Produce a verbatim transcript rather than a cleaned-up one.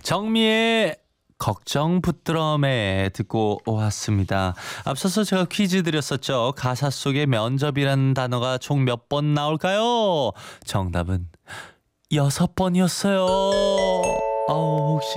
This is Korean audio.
정미의 걱정 붙들어매 듣고 왔습니다. 앞서서 제가 퀴즈 드렸었죠. 가사 속에 면접이라는 단어가 총 몇 번 나올까요? 정답은 여섯 번이었어요. 어우, 혹시